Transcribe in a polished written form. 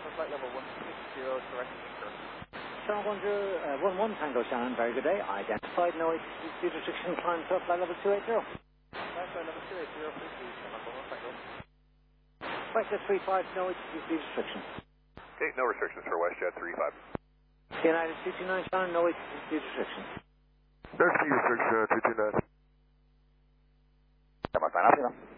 flight level 160, correct anchor. Shannon 11 Tango Shannon, very good day. Identified, no speed restriction, climb to flight level 280. Flight level 280, please, Shannon 11 Tango. Flight jet 35, no speed restriction. Okay, no restrictions for WestJet 35. United 229 Shannon, no speed restriction. No speed restriction, 229. Come on, fine,